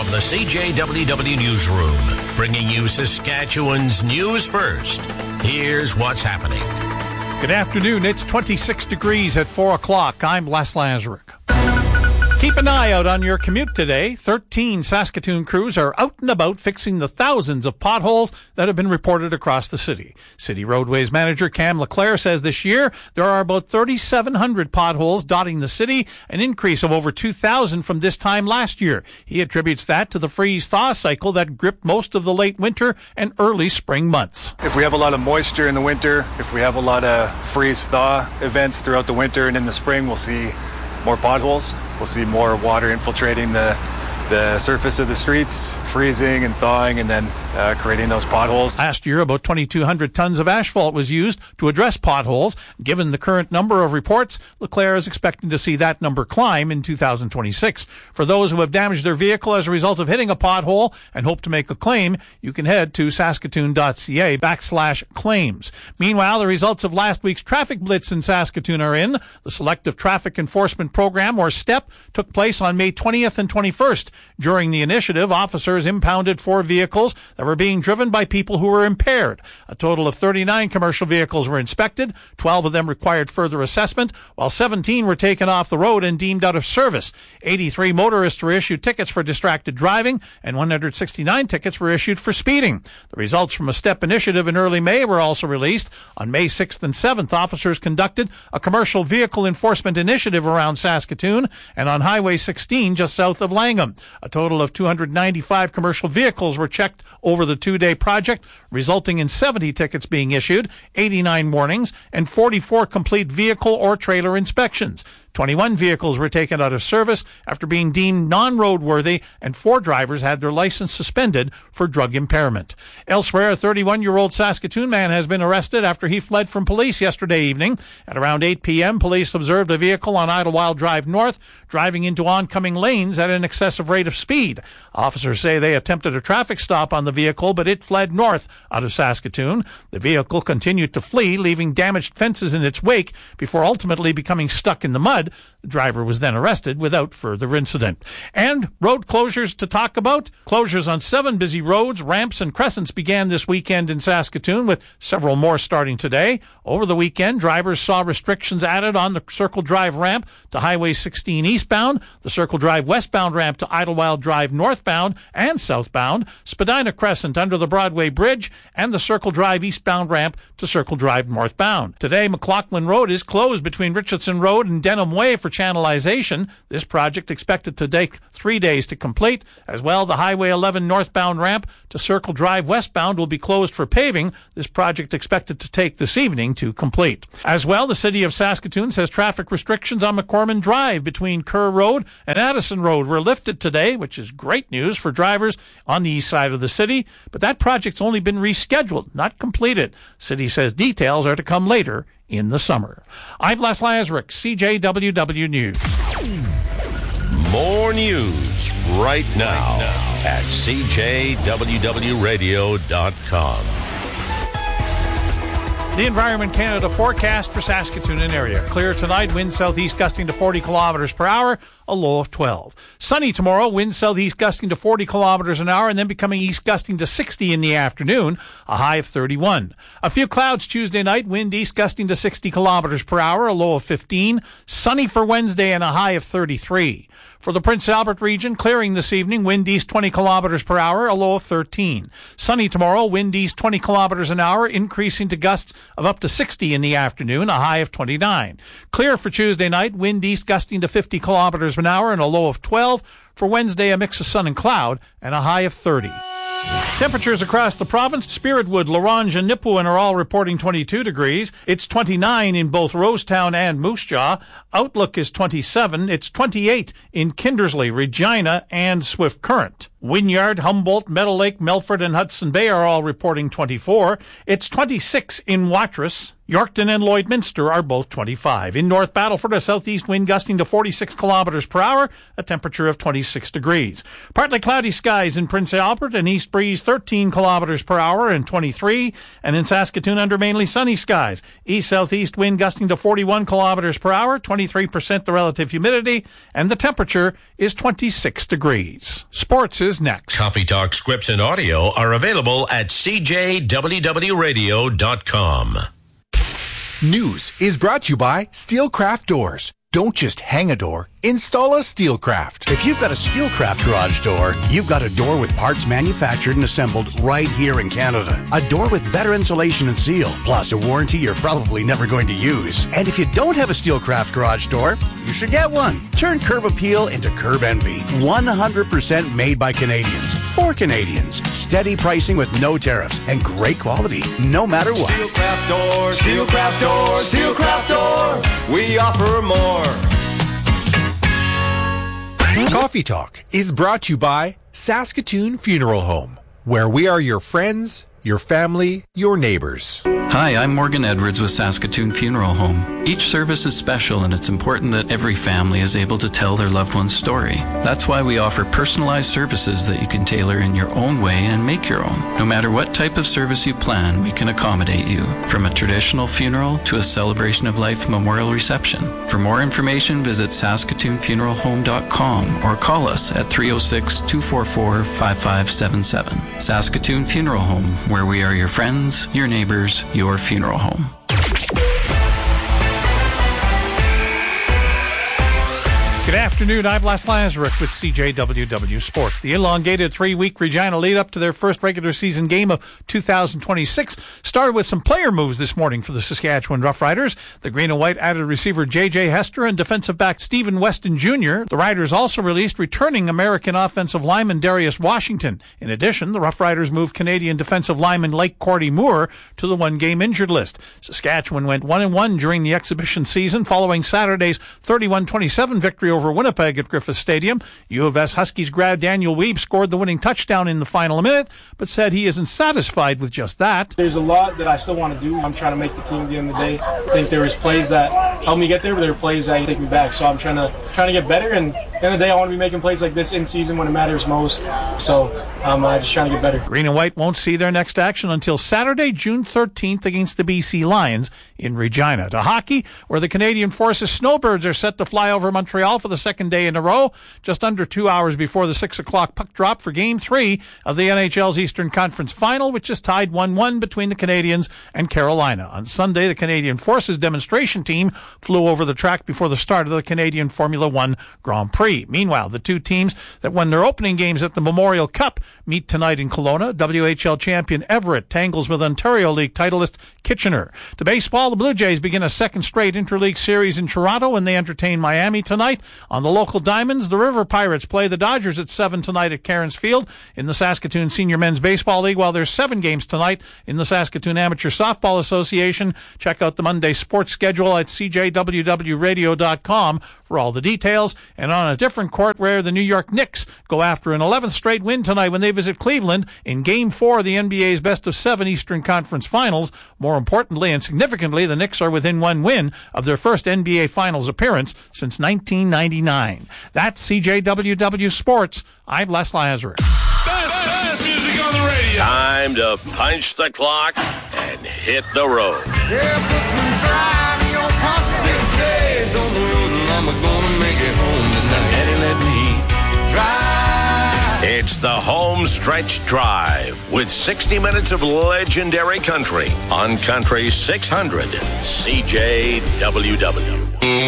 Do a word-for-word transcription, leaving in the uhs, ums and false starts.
the C J W W Newsroom, bringing you Saskatchewan's news first. Here's what's happening. Good afternoon. It's twenty-six degrees at four o'clock. I'm Les Lazaruk. Keep an eye out on your commute today. thirteen Saskatoon crews are out and about fixing the thousands of potholes that have been reported across the city. City Roadways Manager Cam Leclerc says this year there are about thirty-seven hundred potholes dotting the city, an increase of over two thousand from this time last year. He attributes that to the freeze-thaw cycle that gripped most of the late winter and early spring months. If we have a lot of moisture in the winter, if we have a lot of freeze-thaw events throughout the winter and in the spring, we'll see more potholes. We'll see more water infiltrating the the surface of the streets, freezing and thawing, and then uh, creating those potholes. Last year, about twenty-two hundred tons of asphalt was used to address potholes. Given the current number of reports, Leclerc is expecting to see that number climb in two thousand twenty-six. For those who have damaged their vehicle as a result of hitting a pothole and hope to make a claim, you can head to saskatoon.ca backslash claims. Meanwhile, the results of last week's traffic blitz in Saskatoon are in. The Selective Traffic Enforcement Program, or STEP, took place on May twentieth and twenty-first. During the initiative, officers impounded four vehicles that were being driven by people who were impaired. A total of thirty-nine commercial vehicles were inspected. twelve of them required further assessment, while seventeen were taken off the road and deemed out of service. eighty-three motorists were issued tickets for distracted driving, and one hundred sixty-nine tickets were issued for speeding. The results from a STEP initiative in early May were also released. On May sixth and seventh, officers conducted a commercial vehicle enforcement initiative around Saskatoon and on Highway sixteen just south of Langham. A total of two hundred ninety-five commercial vehicles were checked over the two-day project, resulting in seventy tickets being issued, eighty-nine warnings, and forty-four complete vehicle or trailer inspections. twenty-one vehicles were taken out of service after being deemed non-roadworthy, and four drivers had their license suspended for drug impairment. Elsewhere, a thirty-one-year-old Saskatoon man has been arrested after he fled from police yesterday evening. At around eight p.m., police observed a vehicle on Idlewild Drive North driving into oncoming lanes at an excessive rate of speed. Officers say they attempted a traffic stop on the vehicle, but it fled north out of Saskatoon. The vehicle continued to flee, leaving damaged fences in its wake before ultimately becoming stuck in the mud. The driver was then arrested without further incident. And road closures to talk about. Closures on seven busy roads, ramps, and crescents began this weekend in Saskatoon, with several more starting today. Over the weekend, drivers saw restrictions added on the Circle Drive ramp to Highway sixteen eastbound, the Circle Drive westbound ramp to Idlewild Drive northbound and southbound, Spadina Crescent under the Broadway Bridge, and the Circle Drive eastbound ramp to Circle Drive northbound. Today, McLaughlin Road is closed between Richardson Road and Denham Way for channelization. This project expected to take three days to complete. As well, the Highway eleven northbound ramp to Circle Drive westbound will be closed for paving. This project expected to take this evening to complete. As well, the City of Saskatoon says traffic restrictions on McCormick Drive between Kerr Road and Addison Road were lifted today, which is great news for drivers on the east side of the city. But that project's only been rescheduled, not completed. City says details are to come later in the summer. I'm Les Lazaruk, C J W W News. More news right now, right now. At C J W W radio dot com. The Environment Canada forecast for Saskatoon and area. Clear tonight, wind southeast gusting to forty kilometers per hour, a low of twelve. Sunny tomorrow, wind southeast gusting to forty kilometers an hour and then becoming east gusting to sixty in the afternoon, a high of thirty-one. A few clouds Tuesday night, wind east gusting to sixty kilometers per hour, a low of fifteen. Sunny for Wednesday and a high of thirty-three. For the Prince Albert region, clearing this evening, wind east twenty kilometers per hour, a low of thirteen. Sunny tomorrow, wind east twenty kilometers an hour, increasing to gusts of up to sixty in the afternoon, a high of twenty-nine. Clear for Tuesday night, wind east gusting to fifty kilometers an hour and a low of twelve. For Wednesday, a mix of sun and cloud and a high of thirty. Temperatures across the province, Spiritwood, La Ronge, and Nipawin are all reporting twenty-two degrees. It's twenty-nine in both Rosetown and Moose Jaw. Outlook is twenty-seven. It's twenty-eight in Kindersley, Regina, and Swift Current. Wynyard, Humboldt, Meadow Lake, Melfort, and Hudson Bay are all reporting twenty-four. It's twenty-six in Watrous. Yorkton and Lloydminster are both twenty-five. In North Battleford, a southeast wind gusting to forty-six kilometers per hour, a temperature of twenty-six degrees. Partly cloudy skies in Prince Albert, an east breeze thirteen kilometers per hour and twenty-three. And in Saskatoon, under mainly sunny skies. East-southeast wind gusting to forty-one kilometers per hour, twenty twenty-three percent the relative humidity, and the temperature is twenty-six degrees. Sports is next. Coffee Talk scripts and audio are available at c j w w radio dot com. News is brought to you by Steelcraft Doors. Don't just hang a door, install a Steelcraft. If you've got a Steelcraft garage door, you've got a door with parts manufactured and assembled right here in Canada. A door with better insulation and seal, plus a warranty you're probably never going to use. And if you don't have a Steelcraft garage door, you should get one. Turn Curb Appeal into Curb Envy. one hundred percent made by Canadians, for Canadians. Steady pricing with no tariffs and great quality, no matter what. Steelcraft Door, Steelcraft Door, Steelcraft Door. We offer more. Coffee Talk is brought to you by Saskatoon Funeral Home, where we are your friends, your family, your neighbors. Hi, I'm Morgan Edwards with Saskatoon Funeral Home. Each service is special, and it's important that every family is able to tell their loved one's story. That's why we offer personalized services that you can tailor in your own way and make your own. No matter what type of service you plan, we can accommodate you, from a traditional funeral to a celebration of life memorial reception. For more information, visit saskatoon funeral home dot com or call us at three oh six, two four four, five five seven seven. Saskatoon Funeral Home, where we are your friends, your neighbors, your funeral home. Good afternoon. I'm Les Lazaruk with C J W W Sports. The elongated three-week Regina lead-up to their first regular season game of two thousand twenty-six started with some player moves this morning for the Saskatchewan Roughriders. The Green and White added receiver J J Hester and defensive back Stephen Weston Junior The Riders also released returning American offensive lineman Darius Washington. In addition, the Roughriders moved Canadian defensive lineman Lake Cordy Moore to the one-game injured list. Saskatchewan went one and one during the exhibition season following Saturday's thirty-one twenty-seven victory over Winnipeg at Griffith Stadium. U of S Huskies grad Daniel Weeb scored the winning touchdown in the final minute, but said he isn't satisfied with just that. There's a lot that I still want to do. I'm trying to make the team at the end of the day. I think there was plays that helped me get there, but there were plays that take me back. So I'm trying to trying to get better, and at the end of the day, I want to be making plays like this in season when it matters most. So I'm uh, just trying to get better. Green and White won't see their next action until Saturday, June thirteenth against the B C Lions in Regina. To hockey, where the Canadian Forces Snowbirds are set to fly over Montreal for the second day in a row, just under two hours before the six o'clock puck drop for Game three of the N H L's Eastern Conference Final, which is tied one one between the Canadians and Carolina. On Sunday, the Canadian Forces demonstration team flew over the track before the start of the Canadian Formula One Grand Prix. Meanwhile, the two teams that won their opening games at the Memorial Cup meet tonight in Kelowna. W H L champion Everett tangles with Ontario League titleist Kitchener. To baseball, the Blue Jays begin a second straight interleague series in Toronto when they entertain Miami tonight. On the local diamonds, the River Pirates play the Dodgers at seven tonight at Cairns Field. In the Saskatoon Senior Men's Baseball League, while there's seven games tonight in the Saskatoon Amateur Softball Association. Check out the Monday sports schedule at c j w w radio dot com for all the details. And on a different court, where the New York Knicks go after an eleventh straight win tonight when they visit Cleveland in Game four of the N B A's best of seven Eastern Conference Finals. More importantly and significantly, the Knicks are within one win of their first N B A Finals appearance since nineteen ninety-nine. That's C J W W Sports. I'm Les Lazaruk. Best music on the radio. Time to punch the clock and hit the road. Yeah, put some drive in your conscience. Six days on the road and I'm gonna make it home tonight. Daddy, let me Drive. It's the Home Stretch Drive with sixty minutes of legendary country on Country six hundred C J W W.